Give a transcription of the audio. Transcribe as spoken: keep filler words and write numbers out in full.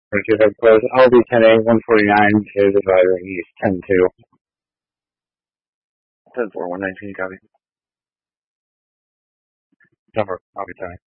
Richard has closed. L D ten A one forty-nine is advisory east ten two. ten four one nineteen copy. Number copy ten.